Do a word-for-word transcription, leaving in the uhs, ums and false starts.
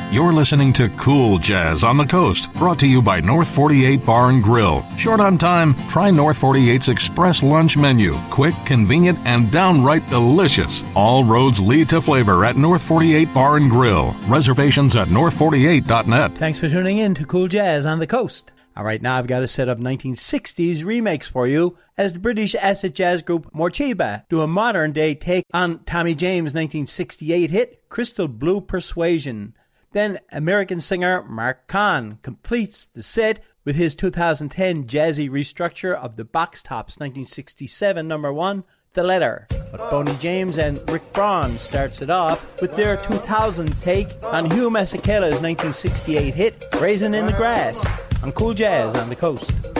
You're listening to Cool Jazz on the Coast, brought to you by North forty-eight Bar and Grill. Short on time? Try North forty-eight's Express Lunch Menu. Quick, convenient, and downright delicious. All roads lead to flavor at North forty-eight Bar and Grill. Reservations at north forty-eight dot net. Thanks for tuning in to Cool Jazz on the Coast. All right, now I've got a set of nineteen sixties remakes for you as the British acid jazz group Morcheeba do a modern-day take on Tommy James' nineteen sixty-eight hit, Crystal Blue Persuasion. Then American singer Mark Kahn completes the set with his two thousand ten jazzy restructure of the Box Tops nineteen sixty-seven number one, The Letter. But Boney James and Rick Braun starts it off with their two thousand take on Hugh Masekela's nineteen sixty-eight hit, Raisin in the Grass, on Cool Jazz on the Coast.